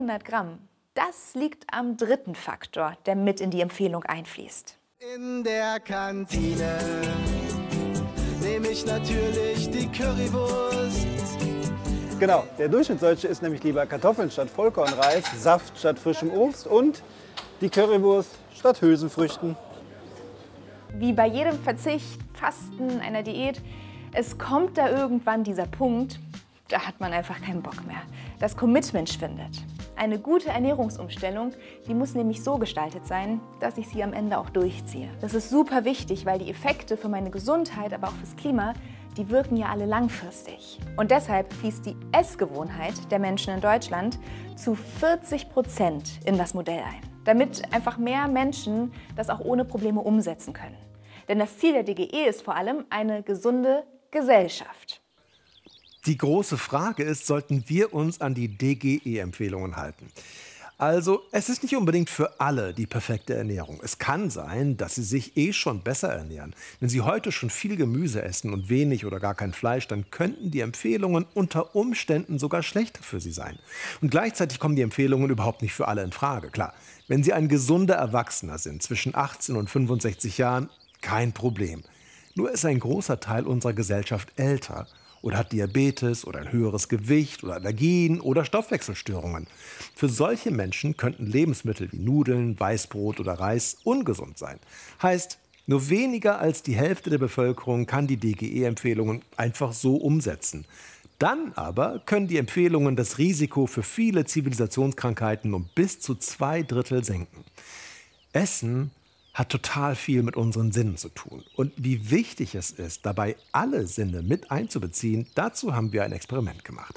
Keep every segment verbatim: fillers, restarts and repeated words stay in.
hundert Gramm. Das liegt am dritten Faktor, der mit in die Empfehlung einfließt. In der Kantine nehme ich natürlich die Currywurst. Genau, der Durchschnittsdeutsche isst nämlich lieber Kartoffeln statt Vollkornreis, Saft statt frischem Obst und die Currywurst statt Hülsenfrüchten. Wie bei jedem Verzicht, Fasten, einer Diät, es kommt da irgendwann dieser Punkt, da hat man einfach keinen Bock mehr. Das Commitment schwindet. Eine gute Ernährungsumstellung, die muss nämlich so gestaltet sein, dass ich sie am Ende auch durchziehe. Das ist super wichtig, weil die Effekte für meine Gesundheit, aber auch fürs Klima, die wirken ja alle langfristig. Und deshalb fließt die Essgewohnheit der Menschen in Deutschland zu vierzig Prozent in das Modell ein, damit einfach mehr Menschen das auch ohne Probleme umsetzen können. Denn das Ziel der D G E ist vor allem eine gesunde Gesellschaft. Die große Frage ist, sollten wir uns an die D G E-Empfehlungen halten? Also, es ist nicht unbedingt für alle die perfekte Ernährung. Es kann sein, dass Sie sich eh schon besser ernähren. Wenn Sie heute schon viel Gemüse essen und wenig oder gar kein Fleisch, dann könnten die Empfehlungen unter Umständen sogar schlechter für Sie sein. Und gleichzeitig kommen die Empfehlungen überhaupt nicht für alle in Frage. Klar, wenn Sie ein gesunder Erwachsener sind, zwischen achtzehn und fünfundsechzig Jahren, kein Problem. Nur ist ein großer Teil unserer Gesellschaft älter oder hat Diabetes oder ein höheres Gewicht oder Allergien oder Stoffwechselstörungen. Für solche Menschen könnten Lebensmittel wie Nudeln, Weißbrot oder Reis ungesund sein. Heißt, nur weniger als die Hälfte der Bevölkerung kann die D G E-Empfehlungen einfach so umsetzen. Dann aber können die Empfehlungen das Risiko für viele Zivilisationskrankheiten um bis zu zwei Drittel senken. Essen hat total viel mit unseren Sinnen zu tun. Und wie wichtig es ist, dabei alle Sinne mit einzubeziehen, dazu haben wir ein Experiment gemacht.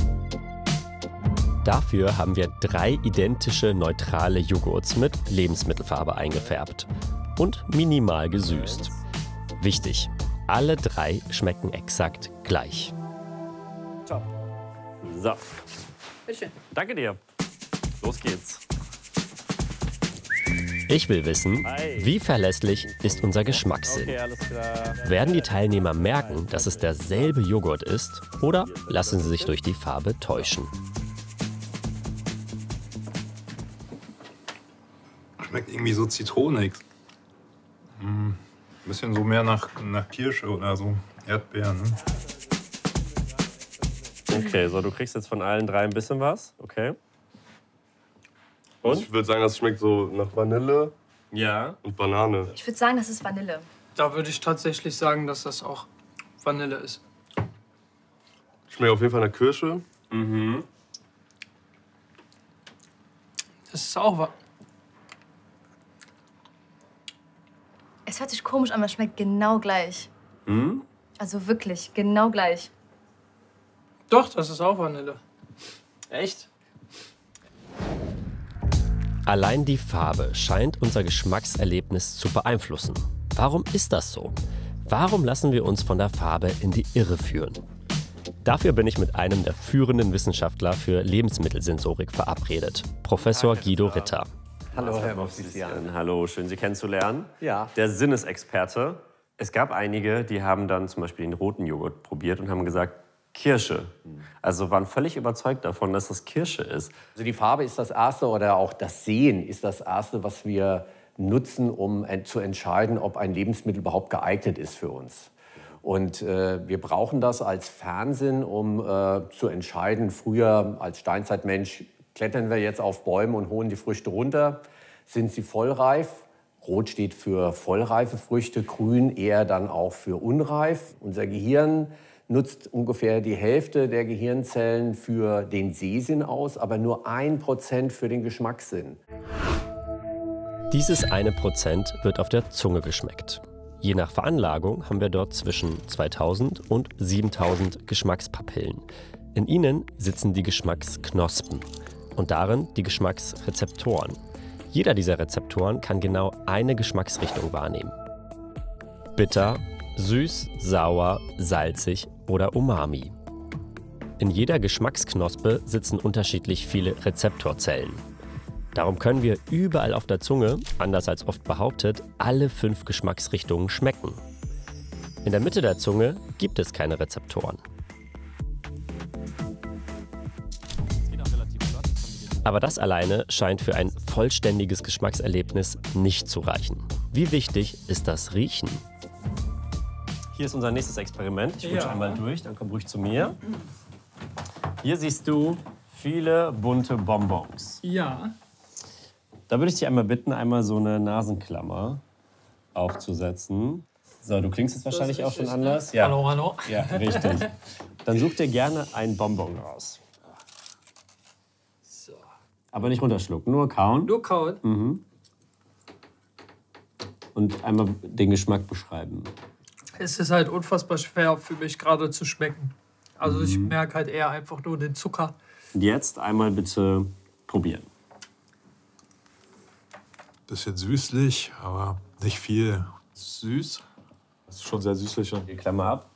Dafür haben wir drei identische neutrale Joghurts mit Lebensmittelfarbe eingefärbt und minimal gesüßt. Wichtig, alle drei schmecken exakt gleich. Top. So. Bitteschön. Danke dir. Los geht's. Ich will wissen, wie verlässlich ist unser Geschmackssinn? Okay, alles klar. Werden die Teilnehmer merken, dass es derselbe Joghurt ist, oder lassen sie sich durch die Farbe täuschen? Schmeckt irgendwie so zitronig. Hm, ein bisschen so mehr nach, nach Kirsche oder so. Erdbeeren. Ne? Okay, so du kriegst jetzt von allen drei ein bisschen was. Okay. Und? Ich würde sagen, das schmeckt so nach Vanille ja. und Banane. Ich würde sagen, das ist Vanille. Da würde ich tatsächlich sagen, dass das auch Vanille ist. Schmeckt auf jeden Fall nach Kirsche. Mhm. Das ist auch was. Es hört sich komisch an, aber es schmeckt genau gleich. Mhm. Also wirklich, genau gleich. Doch, das ist auch Vanille. Echt? Allein die Farbe scheint unser Geschmackserlebnis zu beeinflussen. Warum ist das so? Warum lassen wir uns von der Farbe in die Irre führen? Dafür bin ich mit einem der führenden Wissenschaftler für Lebensmittelsensorik verabredet, Professor Guido Ritter. Hallo, Herr Movsisyan. Hallo, schön Sie kennenzulernen. Ja. Der Sinnesexperte. Es gab einige, die haben dann zum Beispiel den roten Joghurt probiert und haben gesagt, Kirsche. Also waren völlig überzeugt davon, dass das Kirsche ist. Also die Farbe ist das Erste oder auch das Sehen ist das Erste, was wir nutzen, um zu entscheiden, ob ein Lebensmittel überhaupt geeignet ist für uns. Und äh, wir brauchen das als Fernsehen, um äh, zu entscheiden. Früher als Steinzeitmensch klettern wir jetzt auf Bäume und holen die Früchte runter. Sind sie vollreif? Rot steht für vollreife Früchte, grün eher dann auch für unreif. Unser Gehirn nutzt ungefähr die Hälfte der Gehirnzellen für den Sehsinn aus, aber nur ein Prozent für den Geschmackssinn. Dieses eine Prozent wird auf der Zunge geschmeckt. Je nach Veranlagung haben wir dort zwischen zweitausend und siebentausend Geschmackspapillen. In ihnen sitzen die Geschmacksknospen und darin die Geschmacksrezeptoren. Jeder dieser Rezeptoren kann genau eine Geschmacksrichtung wahrnehmen. Bitter, süß, sauer, salzig oder umami. In jeder Geschmacksknospe sitzen unterschiedlich viele Rezeptorzellen. Darum können wir überall auf der Zunge, anders als oft behauptet, alle fünf Geschmacksrichtungen schmecken. In der Mitte der Zunge gibt es keine Rezeptoren. Aber das alleine scheint für ein vollständiges Geschmackserlebnis nicht zu reichen. Wie wichtig ist das Riechen? Hier ist unser nächstes Experiment. Ich rutsche Ja. einmal durch, dann komm ruhig zu mir. Hier siehst du viele bunte Bonbons. Ja. Da würde ich dich einmal bitten, einmal so eine Nasenklammer aufzusetzen. So, du klingst jetzt wahrscheinlich auch schon anders. Ja. Hallo, hallo. Ja, richtig. Dann such dir gerne einen Bonbon raus. So. Aber nicht runterschlucken, nur kauen. Nur kauen? Mhm. Und einmal den Geschmack beschreiben. Es ist halt unfassbar schwer für mich gerade zu schmecken. Also ich merke halt eher einfach nur den Zucker. Und jetzt einmal bitte probieren. Bisschen süßlich, aber nicht viel. Süß. Das ist schon sehr süßlich. Die Klammer ab.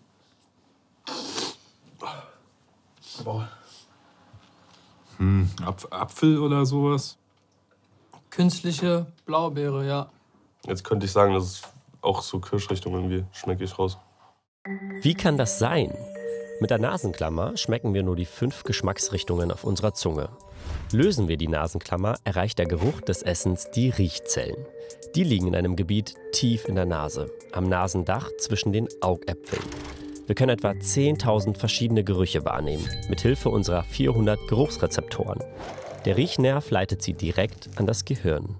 Boah. Hm, Apf Apfel oder sowas? Künstliche Blaubeere, ja. Jetzt könnte ich sagen, das ist auch so Kirschrichtung irgendwie. Schmecke ich raus. Wie kann das sein? Mit der Nasenklammer schmecken wir nur die fünf Geschmacksrichtungen auf unserer Zunge. Lösen wir die Nasenklammer, erreicht der Geruch des Essens die Riechzellen. Die liegen in einem Gebiet tief in der Nase, am Nasendach zwischen den Augäpfeln. Wir können etwa zehntausend verschiedene Gerüche wahrnehmen, mithilfe unserer vierhundert Geruchsrezeptoren. Der Riechnerv leitet sie direkt an das Gehirn.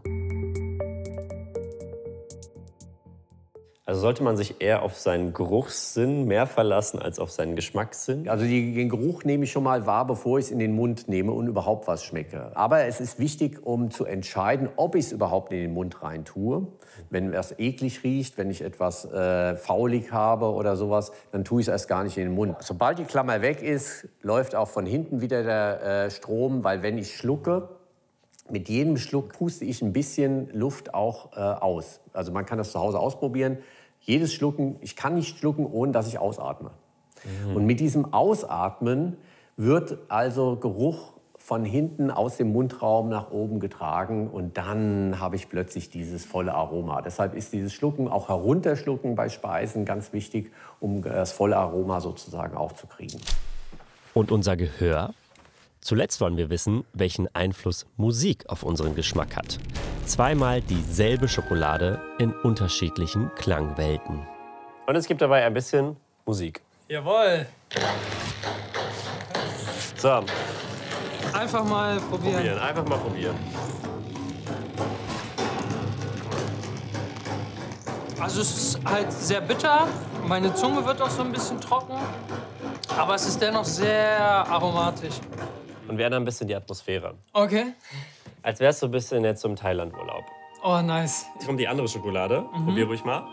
Also sollte man sich eher auf seinen Geruchssinn mehr verlassen als auf seinen Geschmackssinn? Also die, den Geruch nehme ich schon mal wahr, bevor ich es in den Mund nehme und überhaupt was schmecke. Aber es ist wichtig, um zu entscheiden, ob ich es überhaupt in den Mund rein tue. Wenn es eklig riecht, wenn ich etwas äh, faulig habe oder sowas, dann tue ich es erst gar nicht in den Mund. Sobald die Klammer weg ist, läuft auch von hinten wieder der äh, Strom, weil wenn ich schlucke, mit jedem Schluck puste ich ein bisschen Luft auch äh, aus. Also man kann das zu Hause ausprobieren. Jedes Schlucken, ich kann nicht schlucken, ohne dass ich ausatme. Mhm. Und mit diesem Ausatmen wird also Geruch von hinten aus dem Mundraum nach oben getragen und dann habe ich plötzlich dieses volle Aroma. Deshalb ist dieses Schlucken, auch herunterschlucken bei Speisen, ganz wichtig, um das volle Aroma sozusagen auch zu kriegen. Und unser Gehör? Zuletzt wollen wir wissen, welchen Einfluss Musik auf unseren Geschmack hat. Zweimal dieselbe Schokolade in unterschiedlichen Klangwelten. Und es gibt dabei ein bisschen Musik. Jawohl. So. Einfach mal probieren. Probieren, einfach mal probieren. Also es ist halt sehr bitter. Meine Zunge wird auch so ein bisschen trocken. Aber es ist dennoch sehr aromatisch. Und wir ändern ein bisschen die Atmosphäre. Okay. Als wärst du ein bisschen jetzt im Thailand-Urlaub. Oh, nice. Jetzt kommt die andere Schokolade. Mhm. Probier ruhig mal.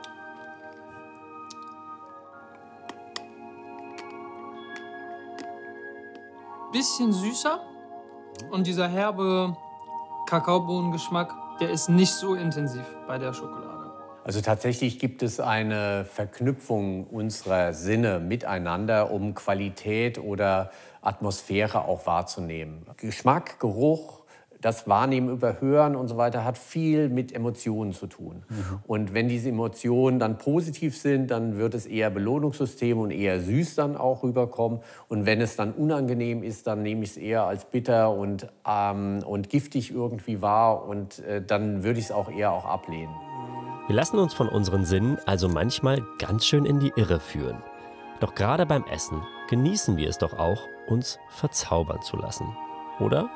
Bisschen süßer. Und dieser herbe Kakaobohnengeschmack, der ist nicht so intensiv bei der Schokolade. Also tatsächlich gibt es eine Verknüpfung unserer Sinne miteinander, um Qualität oder Atmosphäre auch wahrzunehmen. Geschmack, Geruch, das Wahrnehmen über Hören und so weiter hat viel mit Emotionen zu tun. Mhm. Und wenn diese Emotionen dann positiv sind, dann wird es eher Belohnungssystem und eher süß dann auch rüberkommen. Und wenn es dann unangenehm ist, dann nehme ich es eher als bitter und, ähm, und giftig irgendwie wahr und äh, dann würde ich es auch eher auch ablehnen. Wir lassen uns von unseren Sinnen also manchmal ganz schön in die Irre führen. Doch gerade beim Essen genießen wir es doch auch, uns verzaubern zu lassen. Oder?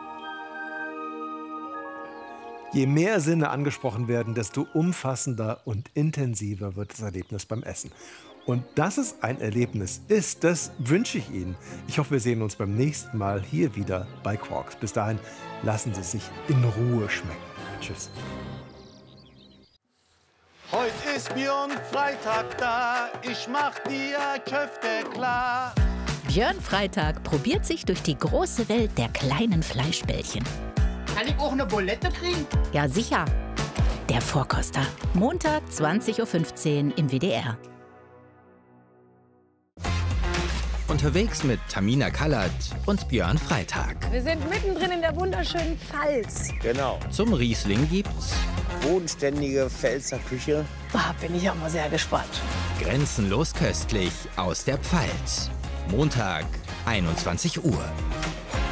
Je mehr Sinne angesprochen werden, desto umfassender und intensiver wird das Erlebnis beim Essen. Und dass es ein Erlebnis ist, das wünsche ich Ihnen. Ich hoffe, wir sehen uns beim nächsten Mal hier wieder bei Quarks. Bis dahin, lassen Sie es sich in Ruhe schmecken. Tschüss. Heute ist Björn Freitag da, ich mach dir Köfte klar. Björn Freitag probiert sich durch die große Welt der kleinen Fleischbällchen. Kann ich auch eine Bulette kriegen? Ja, sicher. Der Vorkoster. Montag, zwanzig Uhr fünfzehn im W D R. Unterwegs mit Tamina Kallert und Björn Freitag. Wir sind mittendrin in der wunderschönen Pfalz. Genau. Zum Riesling gibt's bodenständige Pfälzer Küche. Da bin ich auch mal sehr gespannt. Grenzenlos köstlich aus der Pfalz. Montag, einundzwanzig Uhr.